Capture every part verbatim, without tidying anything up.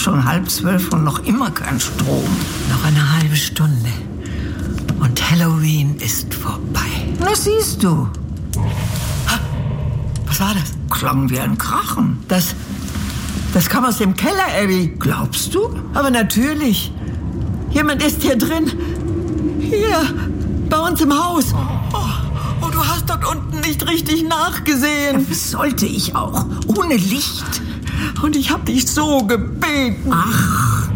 schon halb zwölf und noch immer kein Strom. Noch eine halbe Stunde. Und Halloween ist vorbei. Na, siehst du. Was war das? Klang wie ein Krachen. Das, das kam aus dem Keller, Abby. Glaubst du? Aber natürlich. Jemand ist hier drin. Hier, bei uns im Haus. Oh, oh, du hast dort unten nicht richtig nachgesehen. Das sollte ich auch. Ohne Licht. Und ich habe dich so gebeten. Ach.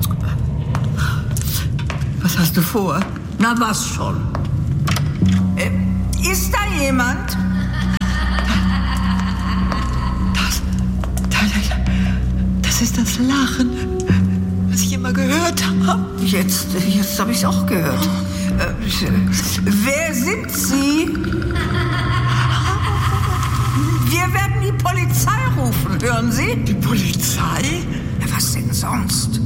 Was hast du vor? Na, was schon? Äh, ist da jemand? Das, das, das ist das Lachen, was ich immer gehört habe. Jetzt, jetzt habe ich es auch gehört. Äh, wer sind Sie? Wir werden die Polizei rufen, hören Sie? Die Polizei? Ja, was denn sonst?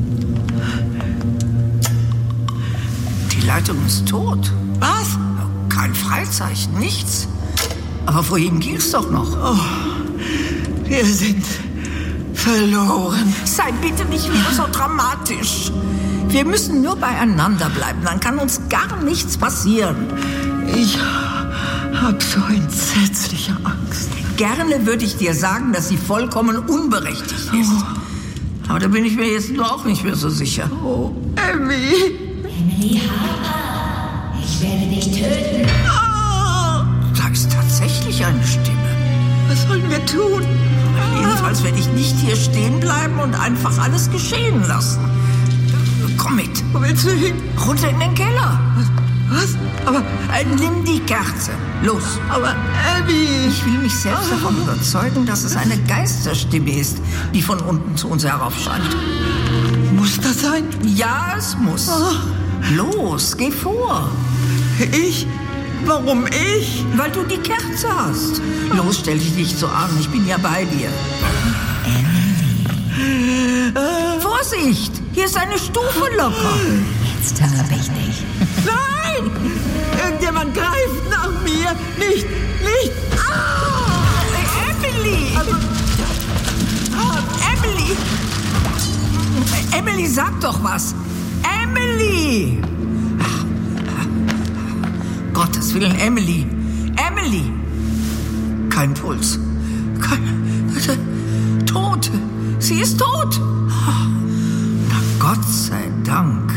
Die Leitung ist tot. Was? Kein Freizeichen, nichts. Aber vorhin ging's doch noch. Oh, wir sind verloren. Sei bitte nicht wieder so dramatisch. Wir müssen nur beieinander bleiben, dann kann uns gar nichts passieren. Ich habe so entsetzliche Angst. Gerne würde ich dir sagen, dass sie vollkommen unberechtigt ist. Oh. Aber da bin ich mir jetzt nur auch nicht mehr so sicher. Oh, Abby. Emily Harper, ich werde dich töten. Oh. Da ist tatsächlich eine Stimme. Was sollen wir tun? Jedenfalls werde ich nicht hier stehen bleiben und einfach alles geschehen lassen. Komm mit. Wo willst du hin? Runter in den Keller. Was? Aber äh, nimm die Kerze. Los. Aber Abby. Ich will mich selbst davon überzeugen, dass es eine Geisterstimme ist, die von unten zu uns heraufscheint. Muss das sein? Ja, es muss. Oh. Los, geh vor. Ich? Warum ich? Weil du die Kerze hast. Los, stell dich nicht so an. Ich bin ja bei dir. Emily. Äh, Vorsicht! Hier ist eine Stufe locker. Jetzt habe ich dich. Nein! Irgendjemand greift nach mir. Nicht, nicht. Ah! Emily! Ah, Emily! Emily, sag doch was. Emily! Gottes Willen, Emily. Emily! Kein Puls. Kein... Tot. Sie ist tot. Na Gott sei Dank.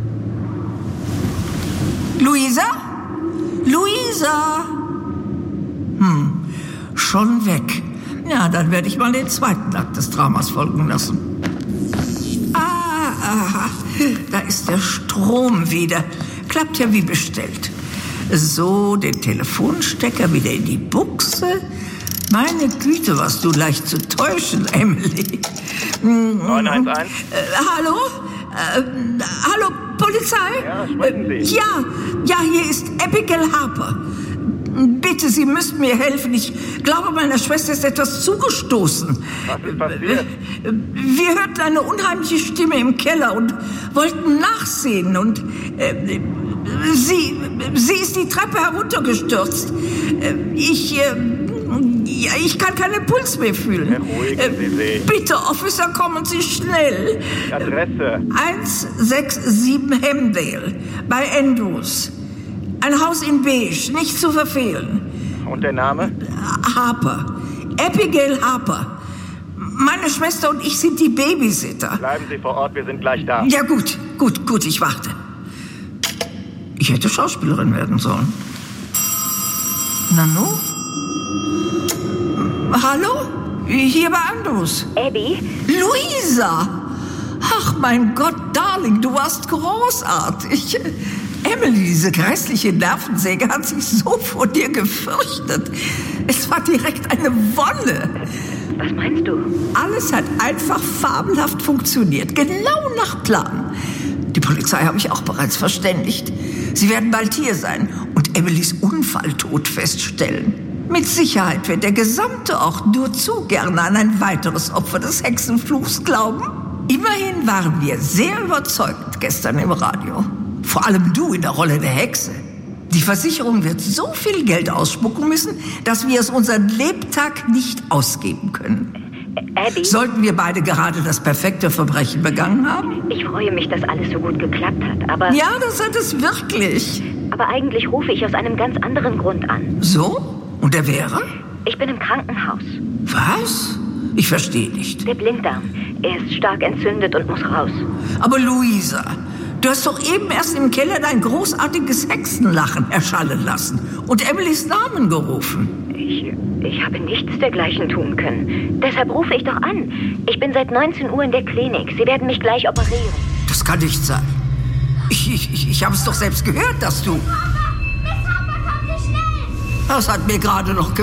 Luisa? Luisa? Hm, schon weg. Ja, dann werde ich mal den zweiten Akt des Dramas folgen lassen. Ah, aha, da ist der Strom wieder. Klappt ja wie bestellt. So, den Telefonstecker wieder in die Buchse. Meine Güte, was du leicht zu täuschen, Emily. neun eins eins. Äh, hallo? Äh, hallo, Polizei? Ja, sprechen Sie. Ja, ja, hier ist Abigail Harper. Bitte, Sie müssten mir helfen. Ich glaube, meiner Schwester ist etwas zugestoßen. Was ist passiert? Wir hörten eine unheimliche Stimme im Keller und wollten nachsehen. Und äh, sie, sie ist die Treppe heruntergestürzt. Äh, ich... Äh, Ja, ich kann keinen Puls mehr fühlen. Beruhigen Sie sich. Bitte, Officer, kommen Sie schnell. Die Adresse. eins sechs sieben Hemdale bei Andrews. Ein Haus in Beige, nicht zu verfehlen. Und der Name? Harper. Abigail Harper. Meine Schwester und ich sind die Babysitter. Bleiben Sie vor Ort, wir sind gleich da. Ja, gut, gut, gut, ich warte. Ich hätte Schauspielerin werden sollen. Nanu? Hallo? Hier bei Andrews. Abby? Luisa! Ach, mein Gott, Darling, du warst großartig. Emily, diese grässliche Nervensäge, hat sich so vor dir gefürchtet. Es war direkt eine Wonne. Was meinst du? Alles hat einfach fabelhaft funktioniert, genau nach Plan. Die Polizei habe ich auch bereits verständigt. Sie werden bald hier sein und Emilys Unfalltod feststellen. Mit Sicherheit wird der gesamte Ort nur zu gerne an ein weiteres Opfer des Hexenfluchs glauben. Immerhin waren wir sehr überzeugt gestern im Radio. Vor allem du in der Rolle der Hexe. Die Versicherung wird so viel Geld ausspucken müssen, dass wir es unseren Lebtag nicht ausgeben können. Abby? Sollten wir beide gerade das perfekte Verbrechen begangen haben? Ich freue mich, dass alles so gut geklappt hat, aber... Ja, das hat es wirklich. Aber eigentlich rufe ich aus einem ganz anderen Grund an. So? Und der wäre? Ich bin im Krankenhaus. Was? Ich verstehe nicht. Der Blinddarm. Er ist stark entzündet und muss raus. Aber Luisa, du hast doch eben erst im Keller dein großartiges Hexenlachen erschallen lassen und Emilys Namen gerufen. Ich, ich habe nichts dergleichen tun können. Deshalb rufe ich doch an. Ich bin seit neunzehn Uhr in der Klinik. Sie werden mich gleich operieren. Das kann nicht sein. Ich, ich, ich, ich habe es doch selbst gehört, dass du... Miss Harper, kommt nicht schnell! Das hat mir gerade noch